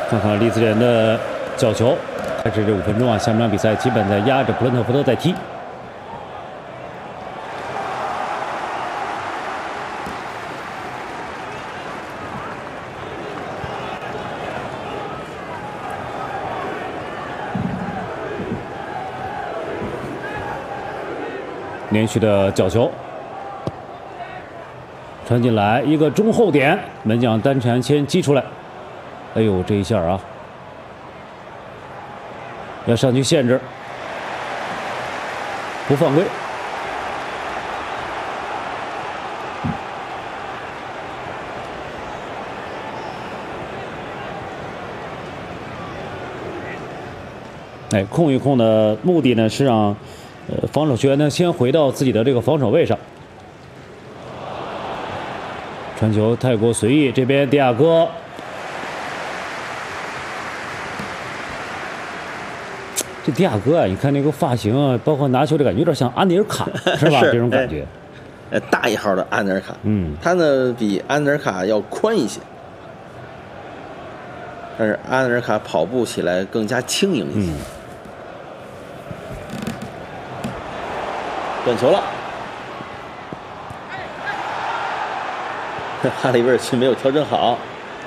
看看利兹联的角球。开始这5分钟啊，下半场比赛基本在压着普伦特福德在踢。连续的角球传进来，一个中后点，门将单传先击出来。哎呦，这一下啊，要上去限制，不犯规。哎，控一控的目的呢是让防守球员呢先回到自己的这个防守位上。传球太过随意，这边迪亚哥，这迪亚哥啊，你看那个发型啊，包括拿球的感觉，有点像安尼尔卡，是吧？这种感觉。 大一号的安尼尔卡，他呢比安尼尔卡要宽一些，但是安尼尔卡跑步起来更加轻盈一些。断球了，哈利威尔逊没有调整好。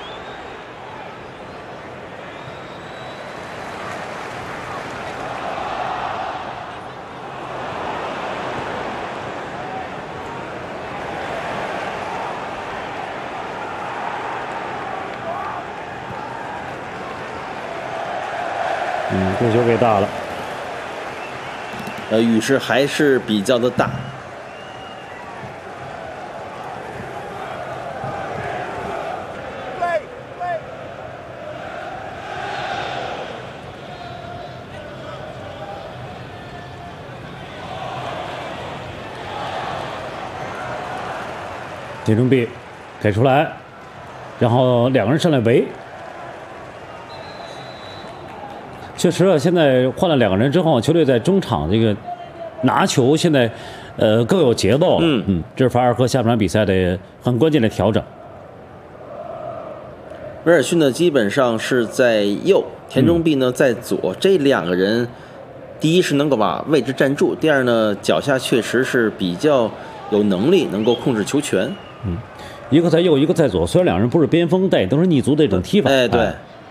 这球给大了。 雨势还是比较的大。 金钟碧给出来，然后两个人上来围。确实啊，现在换了2个人之后，球队在中场这个拿球现在更有节奏了。这是法尔科下半场比赛的很关键的调整。 威尔逊呢，基本上是在右，田中碧呢在左，这2个人，第一是能够把位置站住，第二呢，脚下确实是比较有能力，能够控制球权。 一个在右，一个在左，虽然2人不是边锋，但也都是逆足的这种踢法。 哎，对。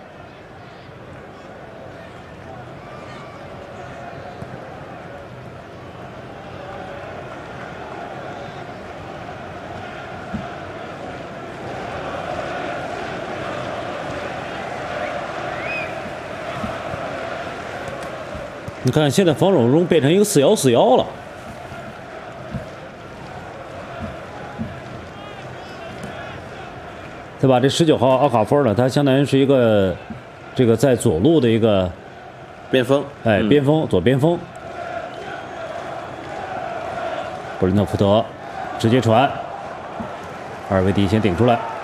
你看，现在防守中变成一个4-1-4-1了。对吧？这19号阿卡芬呢，他相当于是一个这个在左路的一个边锋， 哎，边锋，左边锋。布伦特福德直接传，阿尔维迪先顶出来。